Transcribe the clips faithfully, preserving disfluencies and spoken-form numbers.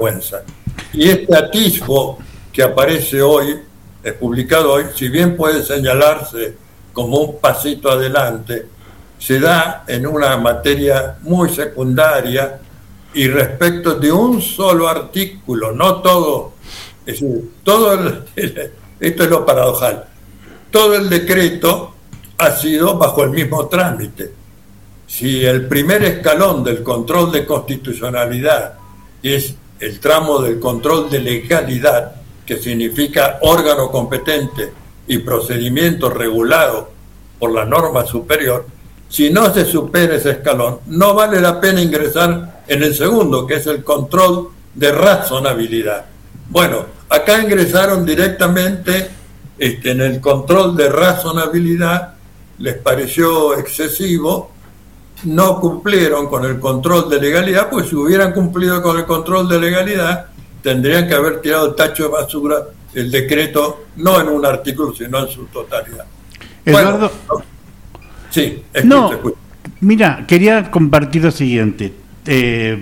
vergüenza. Y este atisbo que aparece hoy, es publicado hoy, si bien puede señalarse como un pasito adelante, se da en una materia muy secundaria y respecto de un solo artículo, no todo, es decir, todo el, esto es lo paradojal, todo el decreto ha sido bajo el mismo trámite. Si el primer escalón del control de constitucionalidad es el tramo del control de legalidad, que significa órgano competente y procedimiento regulado por la norma superior, si no se supera ese escalón, no vale la pena ingresar en el segundo, que es el control de razonabilidad. Bueno, acá ingresaron directamente este, en el control de razonabilidad, les pareció excesivo, no cumplieron con el control de legalidad, pues si hubieran cumplido con el control de legalidad, tendrían que haber tirado el tacho de basura el decreto, no en un artículo, sino en su totalidad. Eduardo, bueno, sí, escucha, no, escucha. Mira, quería compartir lo siguiente. Eh,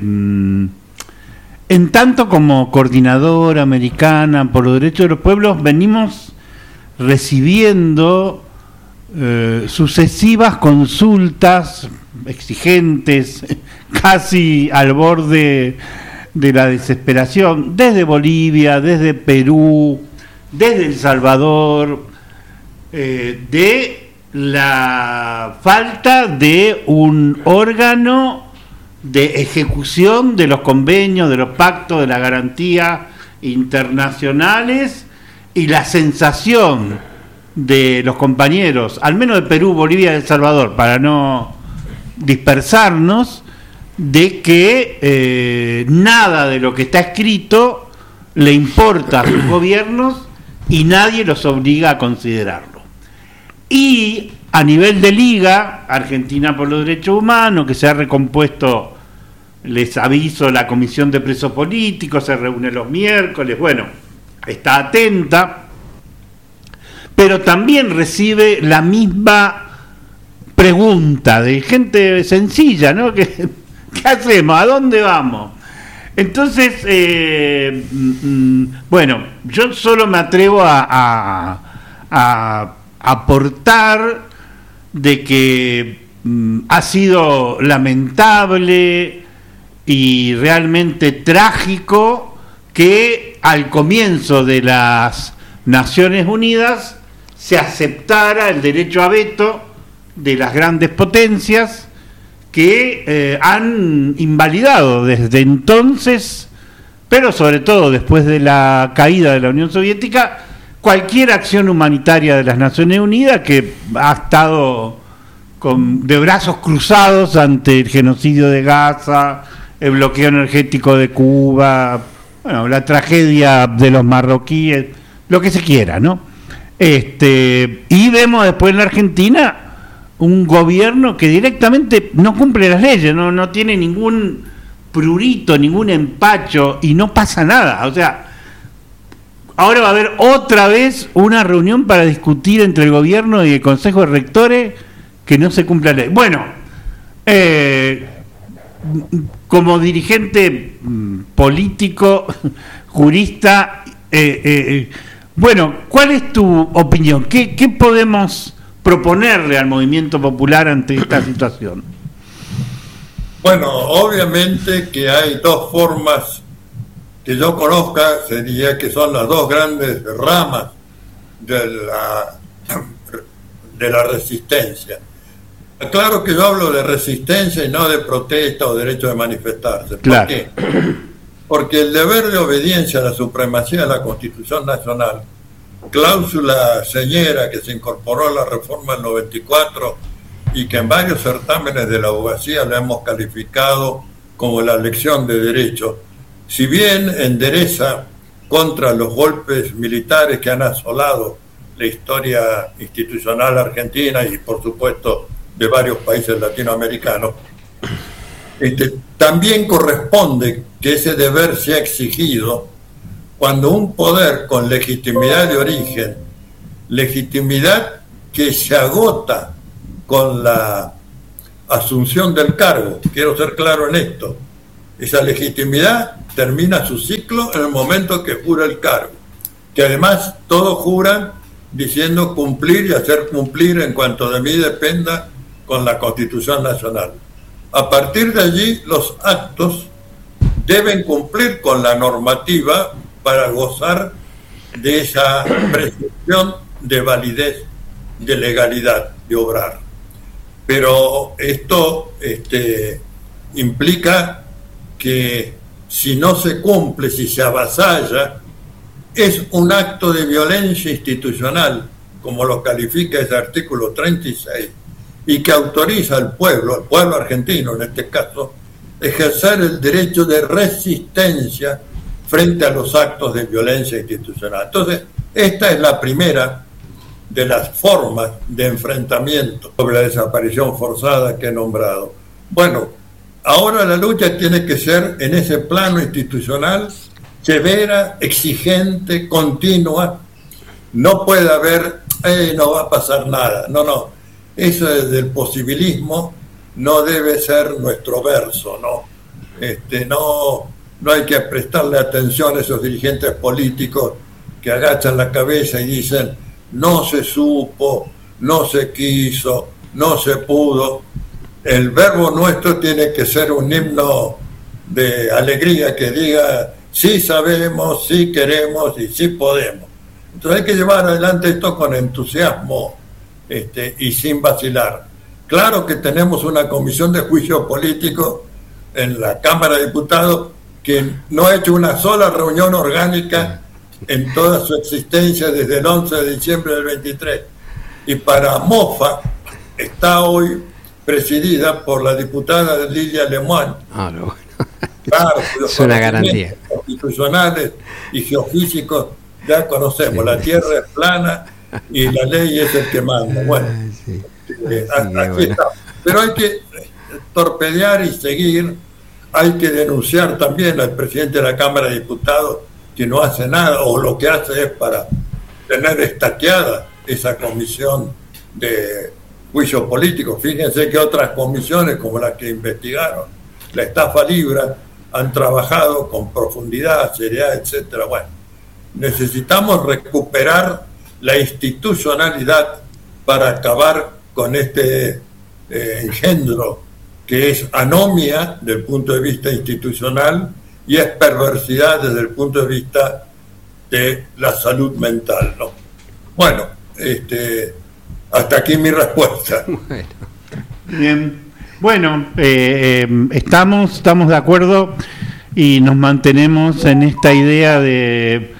en tanto como coordinadora americana por los derechos de los pueblos, venimos recibiendo eh, sucesivas consultas exigentes, casi al borde de la desesperación, desde Bolivia, desde Perú, desde El Salvador, eh, de la falta de un órgano de ejecución de los convenios, de los pactos, de las garantías internacionales, y la sensación de los compañeros, al menos de Perú, Bolivia y El Salvador, para no dispersarnos, de que eh, nada de lo que está escrito le importa a sus gobiernos y nadie los obliga a considerarlo. Y a nivel de Liga Argentina por los Derechos Humanos, que se ha recompuesto, les aviso, la Comisión de Presos Políticos, se reúne los miércoles, bueno, está atenta, pero también recibe la misma pregunta de gente sencilla, ¿no? ¿Qué, qué hacemos? ¿A dónde vamos? Entonces, eh, mm, bueno, yo solo me atrevo a, a, a aportar de que mm, ha sido lamentable y realmente trágico que al comienzo de las Naciones Unidas se aceptara el derecho a veto de las grandes potencias que eh, han invalidado desde entonces, pero sobre todo después de la caída de la Unión Soviética, cualquier acción humanitaria de las Naciones Unidas, que ha estado con, de brazos cruzados ante el genocidio de Gaza, el bloqueo energético de Cuba, bueno, la tragedia de los marroquíes, lo que se quiera, ¿no? Este, y vemos después en la Argentina un gobierno que directamente no cumple las leyes, no, no tiene ningún prurito, ningún empacho, y no pasa nada. O sea, ahora va a haber otra vez una reunión para discutir entre el gobierno y el Consejo de Rectores que no se cumpla la ley. Bueno, eh, como dirigente político, jurista, eh, eh, bueno, ¿cuál es tu opinión? ¿Qué, qué podemos proponerle al movimiento popular ante esta situación? Bueno, obviamente que hay dos formas que yo conozca, sería que son las dos grandes ramas de la, de la resistencia. Claro que yo hablo de resistencia y no de protesta o derecho de manifestarse. ¿Por Claro. qué? Porque el deber de obediencia a la supremacía de la Constitución Nacional, cláusula señera que se incorporó a la reforma del noventa y cuatro y que en varios certámenes de la abogacía la hemos calificado como la lección de derecho, si bien endereza contra los golpes militares que han asolado la historia institucional argentina y por supuesto de varios países latinoamericanos, este, también corresponde que ese deber sea exigido cuando un poder con legitimidad de origen, legitimidad que se agota con la asunción del cargo, quiero ser claro en esto, Esa legitimidad termina su ciclo en el momento que jura el cargo, que además todos juran diciendo cumplir y hacer cumplir en cuanto de mí dependa con la Constitución Nacional. A partir de allí, los actos deben cumplir con la normativa para gozar de esa presunción de validez, de legalidad de obrar. Pero esto este, implica que si no se cumple, si se avasalla, es un acto de violencia institucional, como lo califica ese artículo treinta y seis, y que autoriza al pueblo, al pueblo argentino en este caso, ejercer el derecho de resistencia frente a los actos de violencia institucional. Entonces, esta es la primera de las formas de enfrentamiento sobre la desaparición forzada que he nombrado. Bueno, ahora la lucha tiene que ser en ese plano institucional severa, exigente, continua. No puede haber, eh, no va a pasar nada. No, no. Eso del posibilismo no debe ser nuestro verso, ¿no? Este, no, no hay que prestarle atención a esos dirigentes políticos que agachan la cabeza y dicen no se supo, no se quiso, no se pudo. El verbo nuestro tiene que ser un himno de alegría que diga sí sabemos, sí queremos y sí podemos. Entonces hay que llevar adelante esto con entusiasmo este, y sin vacilar. Claro que tenemos una comisión de juicio político en la Cámara de Diputados que no ha hecho una sola reunión orgánica en toda su existencia desde el once de diciembre del veintitrés. Y para mofa está hoy presidida por la diputada Lilia Lemoine. Ah, no, bueno. Claro, es una garantía. Constitucionales y geofísicos ya conocemos. Sí. La tierra es plana y la ley es el que manda. Bueno, sí. eh, sí, aquí bueno. está. Pero hay que torpedear y seguir. Hay que denunciar también al presidente de la Cámara de Diputados que no hace nada, o lo que hace es para tener estaqueada esa comisión de juicio político. Fíjense que otras comisiones, como las que investigaron la estafa Libra, han trabajado con profundidad, seriedad, etcétera. Bueno, necesitamos recuperar la institucionalidad para acabar con este eh, engendro que es anomia desde el punto de vista institucional y es perversidad desde el punto de vista de la salud mental, ¿no? Bueno, este, hasta aquí mi respuesta. Bueno. Bien, bueno, eh, eh, estamos, estamos de acuerdo y nos mantenemos en esta idea de, eh,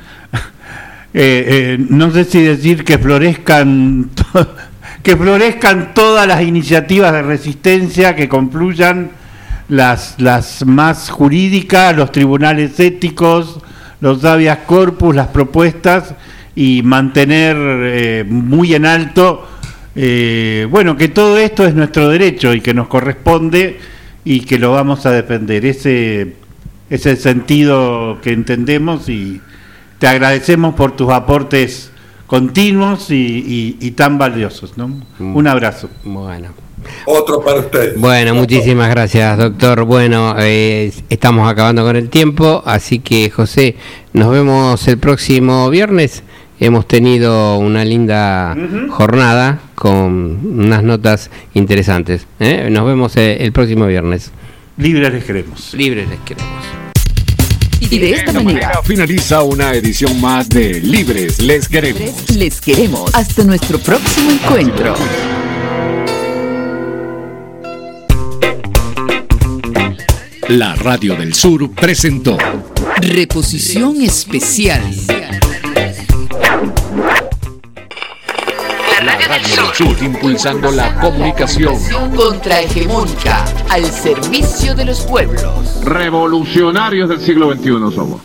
eh, no sé si decir que florezcan, to- que florezcan todas las iniciativas de resistencia, que confluyan las, las más jurídicas, los tribunales éticos, los habeas corpus, las propuestas, y mantener eh, muy en alto, eh, bueno, que todo esto es nuestro derecho y que nos corresponde y que lo vamos a defender. Ese es el sentido que entendemos y te agradecemos por tus aportes continuos y, y, y tan valiosos, ¿no? Mm. Un abrazo. Bueno. Otro para ustedes. Bueno, muchísimas gracias, doctor. Bueno, eh, estamos acabando con el tiempo, así que, José, nos vemos el próximo viernes. Hemos tenido una linda uh-huh. jornada con unas notas interesantes. ¿eh? Nos vemos el próximo viernes. Libres les queremos. Libres les queremos. Y de esta manera finaliza una edición más de Libres les queremos. Les queremos. Hasta nuestro próximo encuentro. La Radio del Sur presentó Reposición Especial. La Radio del Sur, impulsando la comunicación Contrahegemónica, al servicio de los pueblos. Revolucionarios del siglo veintiuno somos.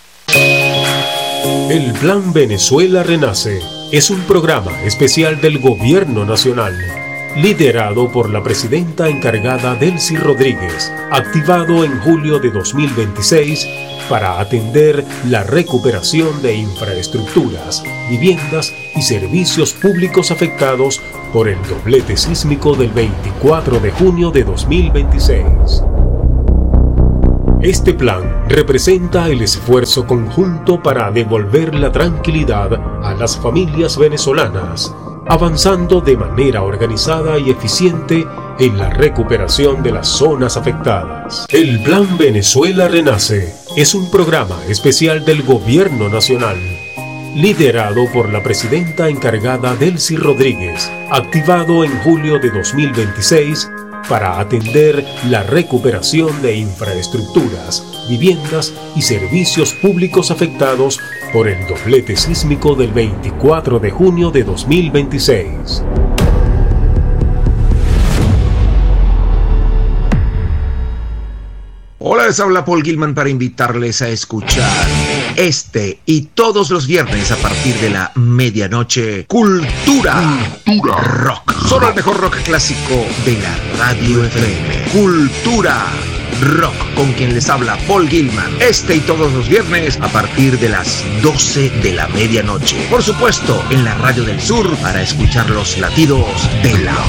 El Plan Venezuela Renace es un programa especial del Gobierno Nacional, liderado por la presidenta encargada Delcy Rodríguez, activado en julio de dos mil veintiséis para atender la recuperación de infraestructuras, viviendas y servicios públicos afectados por el doblete sísmico del veinticuatro de junio de dos mil veintiséis. Este plan representa el esfuerzo conjunto para devolver la tranquilidad a las familias venezolanas, avanzando de manera organizada y eficiente en la recuperación de las zonas afectadas. El Plan Venezuela Renace es un programa especial del Gobierno Nacional, liderado por la presidenta encargada Delcy Rodríguez, activado en julio de dos mil veintiséis para atender la recuperación de infraestructuras, viviendas y servicios públicos afectados por el doblete sísmico del veinticuatro de junio de dos mil veintiséis. Hola, les habla Paul Gilman para invitarles a escuchar este y todos los viernes a partir de la medianoche Cultura, Cultura Rock. Solo el mejor rock clásico de la radio F M. Cultura Rock, con quien les habla Paul Gilman. Este y todos los viernes a partir de las doce de la medianoche. Por supuesto, en la Radio del Sur para escuchar los latidos de la